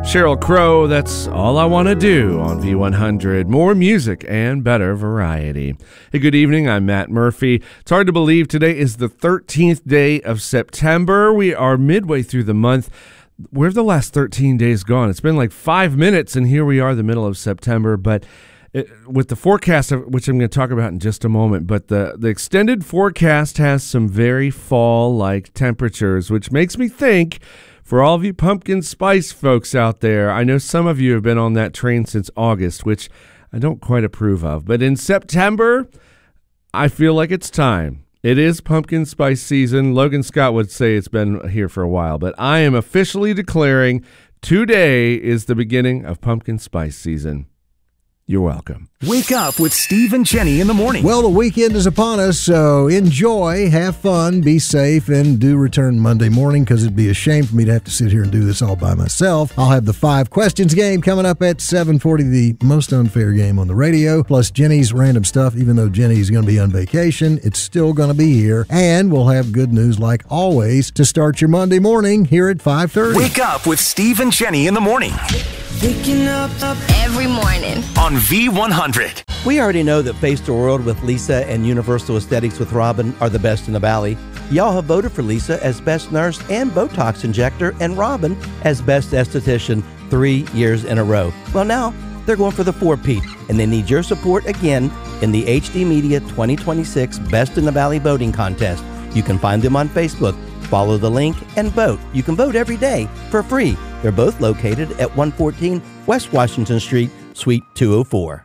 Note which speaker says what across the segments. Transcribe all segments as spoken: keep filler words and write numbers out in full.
Speaker 1: Sheryl Crow, That's All I Want to Do on V one hundred. More music and better variety. Hey, good evening. I'm Matt Murphy. It's hard to believe today is the thirteenth day of September. We are midway through the month. Where have the last thirteen days gone? It's been like five minutes, and here we are, the middle of September. But it, with the forecast, which I'm going to talk about in just a moment, but the, the extended forecast has some very fall-like temperatures, which makes me think, for all of you pumpkin spice folks out there, I know some of you have been on that train since August, which I don't quite approve of. But in September, I feel like it's time. It is pumpkin spice season. Logan Scott would say it's been here for a while, but I am officially declaring today is the beginning of pumpkin spice season. You're welcome.
Speaker 2: Wake up with Steve and Jenny in the morning.
Speaker 3: Well, the weekend is upon us, so enjoy, have fun, be safe, and do return Monday morning, because it'd be a shame for me to have to sit here and do this all by myself. I'll have the five questions game coming up at seven forty, the most unfair game on the radio, plus Jenny's random stuff. Even though Jenny's going to be on vacation, it's still going to be here, and we'll have good news like always to start your Monday morning here at five thirty.
Speaker 2: Wake up with Steve and Jenny in the morning.
Speaker 4: Waking up, up every morning
Speaker 2: on V one hundred.
Speaker 5: We already know that Face the World with Lisa and Universal Aesthetics with Robin are the best in the Valley. Y'all have voted for Lisa as best nurse and Botox injector, and Robin as best esthetician three years in a row. Well, now they're going for the four-peat, and they need your support again in the H D Media twenty twenty-six Best in the Valley voting contest. You can find them on Facebook. Follow the link and vote. You can vote every day for free. They're both located at one fourteen West Washington Street, Suite two oh four.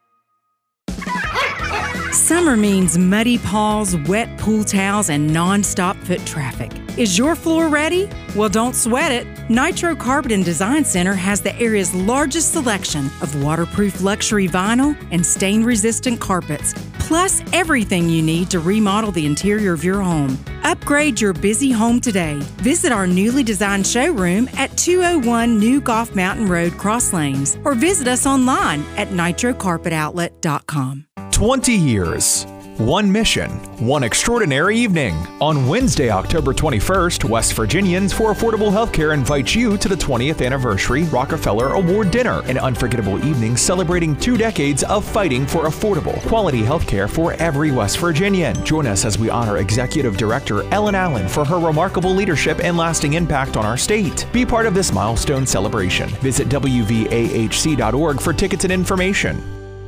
Speaker 6: Summer means muddy paws, wet pool towels, and non-stop foot traffic. Is your floor ready? Well, don't sweat it. Nitro Carpet and Design Center has the area's largest selection of waterproof luxury vinyl and stain-resistant carpets, plus everything you need to remodel the interior of your home. Upgrade your busy home today. Visit our newly designed showroom at two oh one New Golf Mountain Road, Cross Lanes, or visit us online at nitro carpet outlet dot com.
Speaker 7: twenty years. One mission, one extraordinary evening. On Wednesday, October twenty-first, West Virginians for Affordable Healthcare invites you to the twentieth Anniversary Rockefeller Award Dinner, an unforgettable evening celebrating two decades of fighting for affordable, quality healthcare for every West Virginian. Join us as we honor Executive Director Ellen Allen for her remarkable leadership and lasting impact on our state. Be part of this milestone celebration. Visit W V A H C dot org for tickets and information.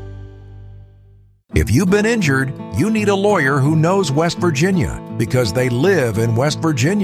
Speaker 8: If you've been injured, you need a lawyer who knows West Virginia, because they live in West Virginia.